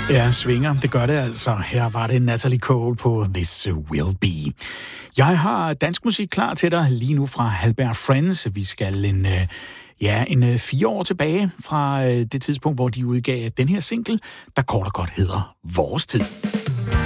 Ja, svinger. Det gør det altså. Her var det Natalie Cole på This Will Be. Jeg har dansk musik klar til dig lige nu fra Halbert Friends. Vi skal en 4 år tilbage fra det tidspunkt, hvor de udgav den her single, der kort og godt hedder Vores Tid.